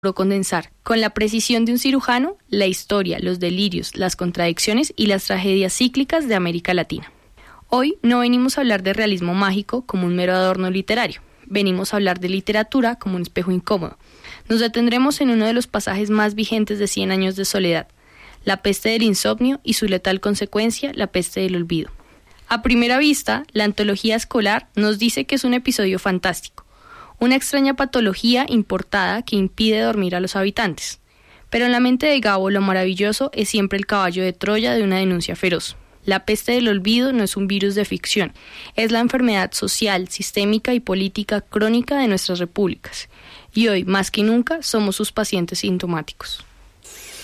condensar, con la precisión de un cirujano, la historia, los delirios, las contradicciones y las tragedias cíclicas de América Latina. Hoy no venimos a hablar de realismo mágico como un mero adorno literario, venimos a hablar de literatura como un espejo incómodo. Nos detendremos en uno de los pasajes más vigentes de 100 años de soledad, la peste del insomnio y su letal consecuencia, la peste del olvido. A primera vista, la antología escolar nos dice que es un episodio fantástico, una extraña patología importada que impide dormir a los habitantes. Pero en la mente de Gabo lo maravilloso es siempre el caballo de Troya de una denuncia feroz. La peste del olvido no es un virus de ficción, es la enfermedad social, sistémica y política crónica de nuestras repúblicas. Y hoy, más que nunca, somos sus pacientes sintomáticos.